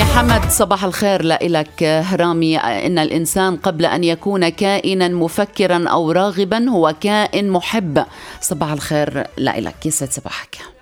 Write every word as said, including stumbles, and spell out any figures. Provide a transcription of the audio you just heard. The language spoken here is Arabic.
محمد، صباح الخير لإلك. رامي، إن الإنسان قبل أن يكون كائنا مفكرا أو راغبا هو كائن محب. صباح الخير لإلك، يسعد صباحك.